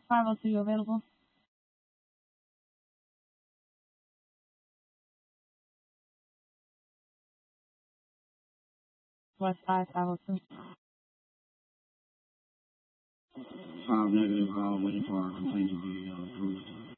502 available. West Side 502. 5 negative, waiting for our complaint to be approved.